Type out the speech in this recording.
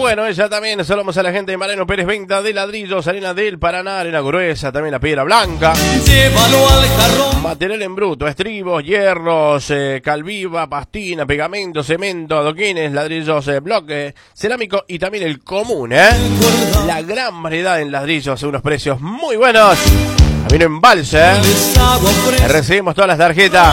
bueno, ella también. Saludamos a la gente de Mariano Pérez, venta de ladrillos, arena del Paraná, arena gruesa, también la piedra blanca. Llévalo al jarrón. Material en bruto, estribos, hierros, calviva, pastina, pegamento, cemento, adoquines, ladrillos, bloque, cerámico y también el común, La gran variedad en ladrillos, a unos precios muy buenos. Vino Embalse, recibimos todas las tarjetas.